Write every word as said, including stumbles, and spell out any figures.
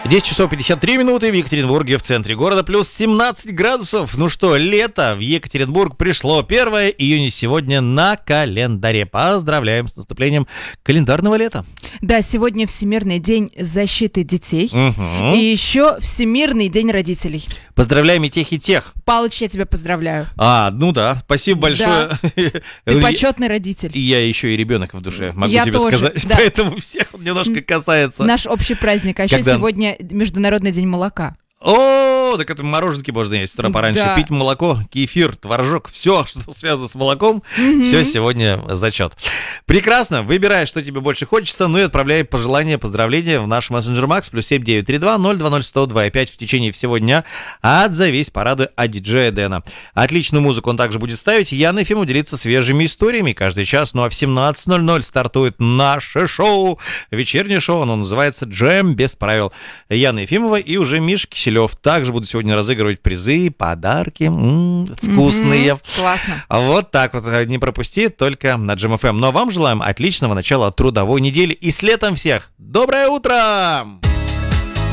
десять часов пятьдесят три минуты в Екатеринбурге, в центре города, плюс семнадцать градусов. Ну что, лето в Екатеринбург пришло. первое июня сегодня на календаре. Поздравляем с наступлением календарного лета. Да, сегодня Всемирный день защиты детей. Угу. И еще Всемирный день родителей. Поздравляем и тех, и тех. Палыч, я тебя поздравляю. А, ну да, спасибо большое. Да. Ты почетный родитель. И я еще и ребенок в душе, могу я тебе тоже, сказать. Да. Поэтому всех немножко касается. Наш общий праздник. А еще Когда... сегодня Международный день молока. О, так это мороженки можно есть с утра пораньше. Да. Пить молоко, кефир, творожок, все, что связано с молоком, mm-hmm. все сегодня зачет. Прекрасно, выбирай, что тебе больше хочется, ну и отправляй пожелания, поздравления в наш мессенджер Макс, плюс семь девять три два ноль два ноль сто два пять в течение всего дня. Отзовись, порадуй от диджея Дэна. Отличную музыку он также будет ставить. Яна Ефимова делится свежими историями каждый час. Ну а в семнадцать ноль ноль стартует наше шоу, вечернее шоу, оно называется «Джем без правил». Яна Ефимова и уже Миша Киселев. Также буду сегодня разыгрывать призы, подарки, м-м, вкусные. Mm-hmm, классно. Вот так вот, не пропусти, только на Джем эф эм. Ну а вам желаем отличного начала трудовой недели и с летом всех. Доброе утро!